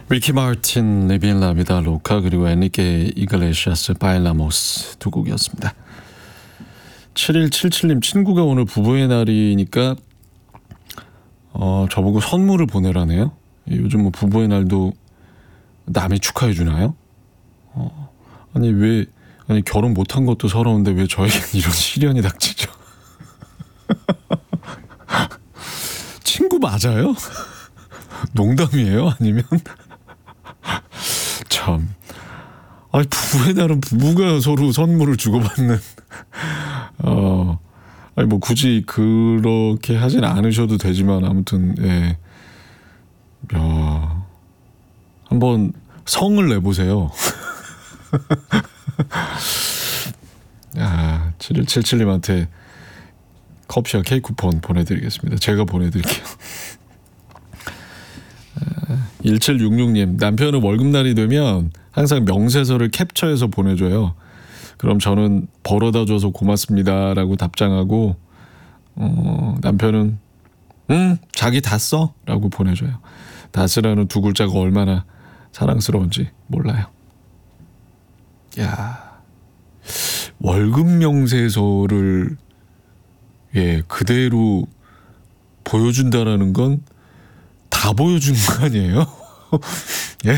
리키 마틴, 레빈 라비다 로카 그리고 엔리케 이글레시아스 바일라모스 두 곡이었습니다. 7177님 친구가 오늘 부부의 날이니까 저보고 선물을 보내라네요. 요즘 뭐 부부의 날도 남이 축하해 주나요? 아니 결혼 못한 것도 서러운데 왜 저에겐 이런 시련이 닥치죠? 친구 맞아요? 농담이에요? 아니면 참, 아니 부부의 날은 부부가 서로 선물을 주고받는. 아니 뭐 굳이 그렇게 하진 않으셔도 되지만 아무튼 예, 야, 한번 성을 내보세요. 7177님한테 커피와 케이크 쿠폰 보내드리겠습니다. 제가 보내드릴게요. 1766님 남편은 월급날이 되면 항상 명세서를 캡처해서 보내줘요. 그럼 저는 벌어다 줘서 고맙습니다 라고 답장하고 남편은 자기 다 써? 라고 보내줘요. 다 쓰라는 두 글자가 얼마나 사랑스러운지 몰라요. 야, 월급 명세서를 그대로 보여준다라는 건 다 보여준 거 아니에요? 예?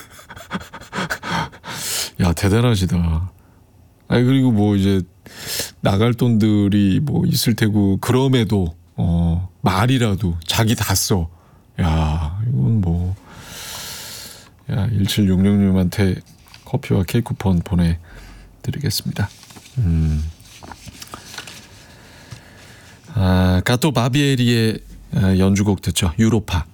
야, 대단하시다. 아니 그리고 뭐 이제 나갈 돈들이 뭐 있을 테고 그럼에도 말이라도 자기 다 써. 야, 이건 뭐 1766님한테 커피와 케이크 쿠폰 보내드리겠습니다. 가토 바비에리의 연주곡 듣죠. 유로파.